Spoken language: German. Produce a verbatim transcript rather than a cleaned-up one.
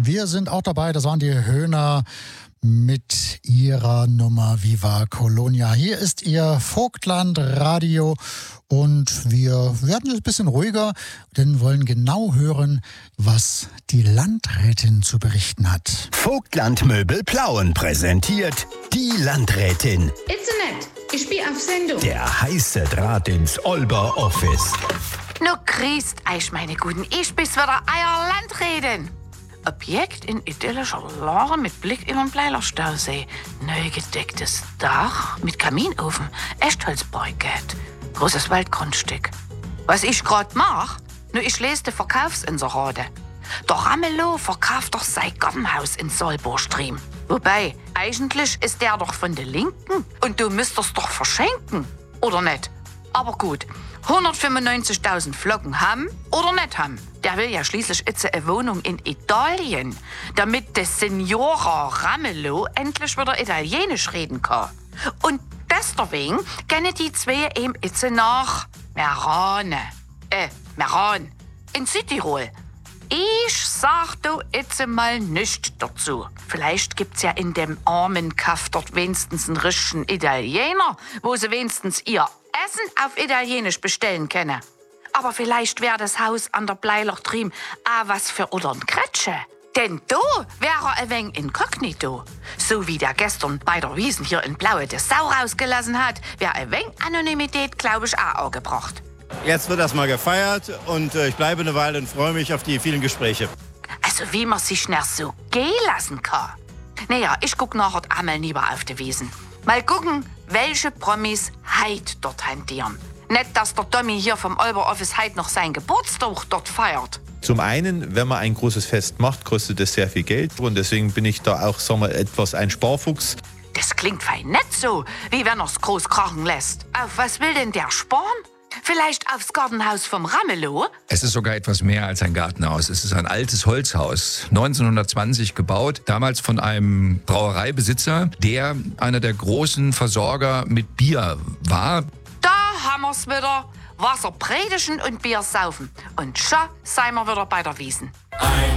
Wir sind auch dabei, das waren die Höhner mit ihrer Nummer Viva Colonia. Hier ist Ihr Vogtland-Radio und wir werden jetzt ein bisschen ruhiger, denn wollen genau hören, was die Landrätin zu berichten hat. Vogtland Möbel präsentiert die Landrätin. Itzenet, ich bin auf Sendung. Der heiße Draht ins Olber Office. Nu grüßt euch, meine Guten. Ich bin's wieder, euer Landrätin. Objekt in idyllischer Lage mit Blick über den Bleilerstausee. Neu gedecktes Dach mit Kaminofen, Echtholzparkett, großes Waldgrundstück. Was ich grad mach? Nur ich lese die Verkaufsinserate. Der Ramelow verkauft doch sein Gartenhaus in Solborstream. Wobei, eigentlich ist der doch von der Linken und du müsstest doch verschenken, oder nicht? Aber gut, hundertfünfundneunzigtausend Flocken haben oder nicht haben. Der will ja schließlich jetzt eine Wohnung in Italien, damit der Signora Ramelow endlich wieder Italienisch reden kann. Und deswegen gehen die zwei ihm jetzt nach Merane. Äh, Meran. In Südtirol. Ich sag du jetzt mal nichts dazu. Vielleicht gibt's ja in dem armen Kaff dort wenigstens einen richtigen Italiener, wo sie wenigstens ihr Essen auf Italienisch bestellen können. Aber vielleicht wäre das Haus an der Bleilertrim auch was für unseren Kretsche. Denn da wäre er ein wenig inkognito. So wie der gestern bei der Wiesn hier in Blaue das Sau rausgelassen hat, wäre ein wenig Anonymität, glaube ich, auch angebracht. Jetzt wird das mal gefeiert und äh, ich bleibe eine Weile und freue mich auf die vielen Gespräche. Also wie man sich nicht so gehen lassen kann. Naja, ich guck nachher einmal lieber auf die Wiesn. Mal gucken, welche Promis heit dort hantieren. Nicht, dass der Tommy hier vom Olber Office heit noch seinen Geburtstag dort feiert. Zum einen, wenn man ein großes Fest macht, kostet es sehr viel Geld. Und deswegen bin ich da auch, sagen wir, etwas ein Sparfuchs. Das klingt fein nicht so, wie wenn er's groß krachen lässt. Auf was will denn der sparen? Vielleicht aufs Gartenhaus vom Ramelow? Es ist sogar etwas mehr als ein Gartenhaus. Es ist ein altes Holzhaus, neunzehnhundertzwanzig gebaut, damals von einem Brauereibesitzer, der einer der großen Versorger mit Bier war. Da haben wir's wieder. Wasser predigen und Bier saufen. Und schon seien wir wieder bei der Wiesn. Ein